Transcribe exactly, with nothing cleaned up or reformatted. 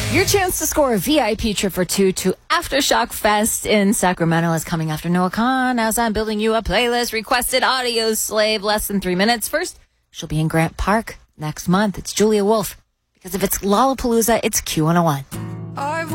Your chance to score a V I P trip for two to Aftershock Fest in Sacramento is coming after Noah Khan, as I'm building you a playlist. Requested audio slave, less than three minutes. First, she'll be in Grant Park next month. It's Julia Wolf. Because if it's Lollapalooza, it's Q one oh one.